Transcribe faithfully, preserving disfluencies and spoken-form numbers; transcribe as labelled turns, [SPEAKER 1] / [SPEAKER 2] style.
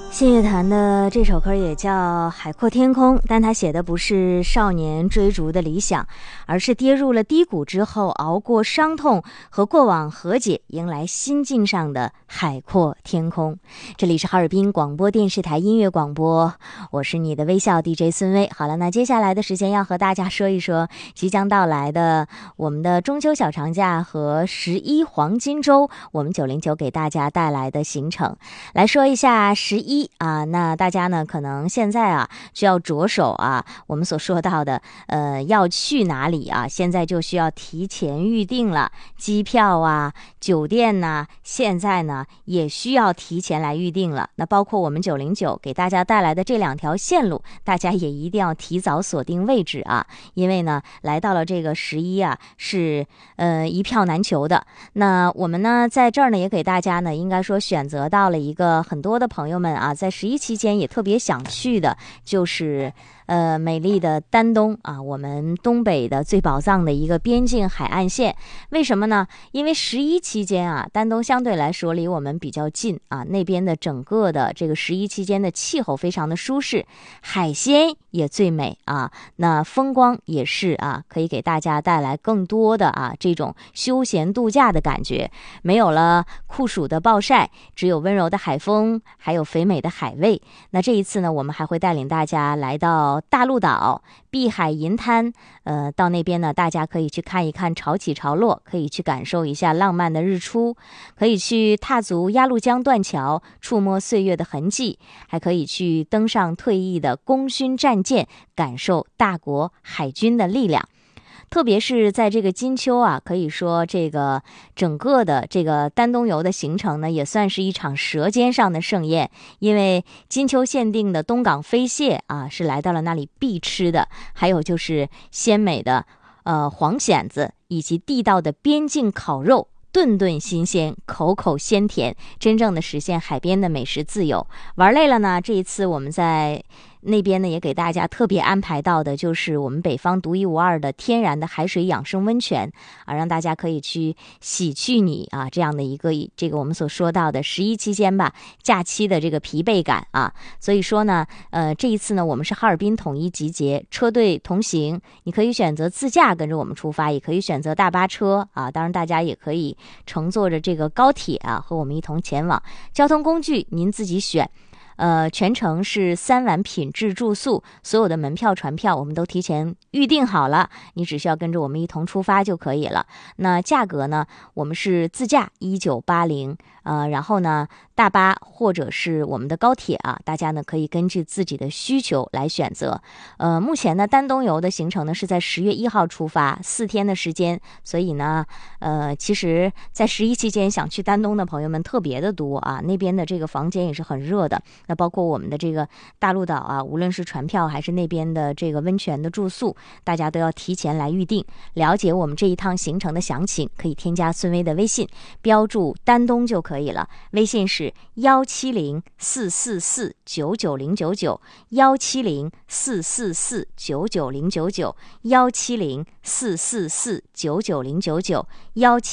[SPEAKER 1] 信乐团的这首歌也叫《海阔天空》，但他写的不是少年追逐的理想，而是跌入了低谷之后熬过伤痛和过往和解，迎来心境上的海阔天空。这里是哈尔滨广播电视台音乐广播，我是你的微笑 D J 孙薇。好了，那接下来的时间要和大家说一说即将到来的我们的中秋小长假和十一黄金周，我们九零九给大家带来的行程。来说一下十一啊，那大家呢可能现在啊就要着手啊，我们所说到的呃要去哪里啊，现在就需要提前预定了，机票啊、酒店呐、啊，现在呢也需要提前来预定了。那包括我们九零九给大家带来的这两条线路，大家也一定要提早锁定位置啊，因为呢来到了这个十一啊是呃一票难求的。那我们呢在这儿呢也给大家呢应该说选择到了一个很多的朋友们啊在十一期间也特别想去的，就是呃美丽的丹东啊，我们东北的最宝藏的一个边境海岸线。为什么呢？因为十一期间啊，丹东相对来说离我们比较近啊，那边的整个的这个十一期间的气候非常的舒适，海鲜也最美啊，那风光也是啊，可以给大家带来更多的啊这种休闲度假的感觉。没有了酷暑的暴晒，只有温柔的海风，还有肥美的海味。那这一次呢，我们还会带领大家来到大陆岛、碧海银滩，呃，到那边呢，大家可以去看一看潮起潮落，可以去感受一下浪漫的日出，可以去踏足鸭绿江断桥，触摸岁月的痕迹，还可以去登上退役的功勋战舰，感受大国海军的力量。特别是在这个金秋啊，可以说这个整个的这个丹东游的行程呢，也算是一场舌尖上的盛宴。因为金秋限定的东港飞蟹啊，是来到了那里必吃的，还有就是鲜美的呃黄蚬子，以及地道的边境烤肉。顿顿新鲜，口口鲜甜，真正的实现海边的美食自由。玩累了呢，这一次我们在那边呢也给大家特别安排到的就是我们北方独一无二的天然的海水养生温泉啊，让大家可以去洗去你啊这样的一个这个我们所说到的十一期间吧假期的这个疲惫感啊。所以说呢呃这一次呢我们是哈尔滨统一集结，车队同行，你可以选择自驾跟着我们出发，也可以选择大巴车啊，当然大家也可以乘坐着这个高铁啊和我们一同前往，交通工具您自己选。呃，全程是三晚品质住宿，所有的门票、船票我们都提前预定好了，你只需要跟着我们一同出发就可以了。那价格呢，我们是自驾一九八零，呃，然后呢，大巴或者是我们的高铁啊，大家呢可以根据自己的需求来选择。呃，目前呢，丹东游的行程呢是在十月一号出发，四天的时间，所以呢，呃，其实，在十一期间想去丹东的朋友们特别的多啊，那边的这个房间也是很热的。那包括我们的这个大陆岛啊，无论是船票还是那边的这个温泉的住宿，大家都要提前来预定。了解我们这一趟行程的详情，可以添加孙薇的微信，标注丹东就可以了。微信是幺七零四四四九九零九九，幺七零四四四九九零九九，幺七零四四四九九零九九，幺七。